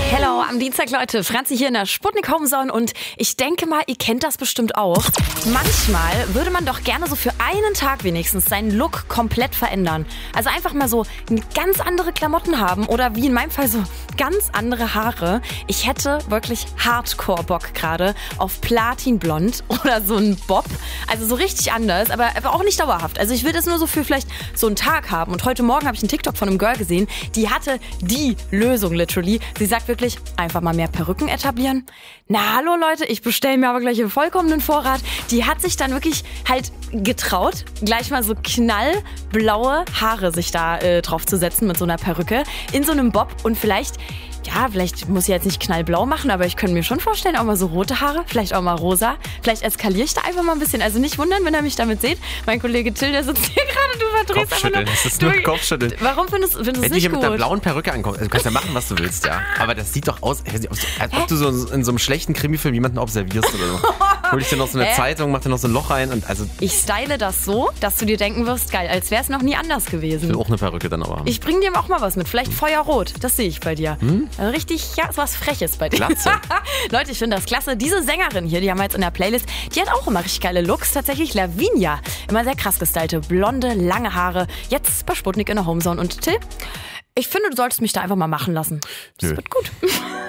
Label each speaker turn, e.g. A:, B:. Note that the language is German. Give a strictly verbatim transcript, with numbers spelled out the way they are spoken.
A: Hello, am Dienstag, Leute. Franzi hier in der Sputnik Homezone und ich denke mal, ihr kennt das bestimmt auch. Manchmal würde man doch gerne so für einen Tag wenigstens seinen Look komplett verändern. Also einfach mal so ganz andere Klamotten haben oder wie in meinem Fall so ganz andere Haare. Ich hätte wirklich Hardcore-Bock gerade auf Platinblond oder so einen Bob. Also so richtig anders, aber, aber auch nicht dauerhaft. Also ich will das nur so für vielleicht so einen Tag haben. Und heute Morgen habe ich einen TikTok von einem Girl gesehen, die hatte die Lösung literally. Sie sagt wirklich, einfach mal mehr Perücken etablieren. Na hallo Leute, ich bestelle mir aber gleich einen vollkommenen Vorrat. Die hat sich dann wirklich halt getraut, gleich mal so knallblaue Haare sich da äh, drauf zu setzen mit so einer Perücke in so einem Bob und vielleicht Ja, vielleicht muss ich jetzt nicht knallblau machen, aber ich könnte mir schon vorstellen, auch mal so rote Haare, vielleicht auch mal rosa. Vielleicht eskaliere ich da einfach mal ein bisschen. Also nicht wundern, wenn ihr mich damit seht. Mein Kollege Till, der sitzt hier gerade, du verdrehst einfach nur.
B: Das ist nur Kopfschütteln.
A: Warum findest, findest du es
B: nicht gut? Wenn
A: nicht
B: du hier
A: gut?
B: mit einer blauen Perücke ankommst, also du kannst ja machen, was du willst, ja. Aber das sieht doch aus, als ob du so in so einem schlechten Krimifilm jemanden observierst oder so. Hol ich dir noch so eine
A: Äh?
B: Zeitung, mach dir noch so ein Loch rein und also...
A: Ich style das so, dass du dir denken wirst, geil, als wäre es noch nie anders
B: Ich
A: gewesen.
B: will auch eine Perücke dann aber haben.
A: Ich bring dir auch mal was mit, vielleicht Feuerrot, das sehe ich bei dir. Hm? Also richtig, ja, so was Freches bei dir.
B: Glatze.
A: Leute, ich finde das klasse. Diese Sängerin hier, die haben wir jetzt in der Playlist, die hat auch immer richtig geile Looks. Tatsächlich Lavinia, immer sehr krass gestylte, blonde, lange Haare. Jetzt bei Sputnik in der Homezone. Und Till, ich finde, du solltest mich da einfach mal machen lassen. Das
B: Nö.
A: wird gut.